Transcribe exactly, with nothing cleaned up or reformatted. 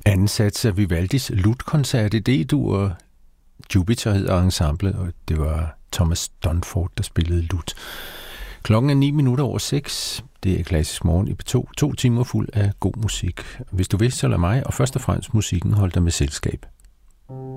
Anden sats af Vivaldis Lutkoncert i D-dur. Jupiter hedder ensemblet, og det var Thomas Dunford, der spillede lut. Klokken er ni minutter over seks. Det er Klassisk Morgen i P to. To timer fuld af god musik. Hvis du vil, så lad mig, og først og fremmest musikken, holde dig med selskab.